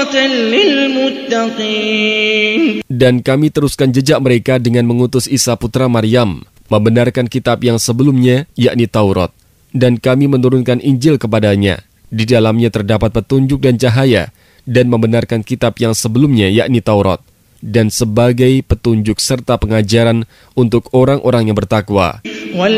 للمتقين. Dan kami teruskan jejak mereka dengan mengutus Isa putra Maryam, membenarkan kitab yang sebelumnya, yakni Taurat. Dan kami menurunkan Injil kepadanya. Di dalamnya terdapat petunjuk dan cahaya, dan membenarkan kitab yang sebelumnya, yakni Taurat, dan sebagai petunjuk serta pengajaran untuk orang-orang yang bertakwa.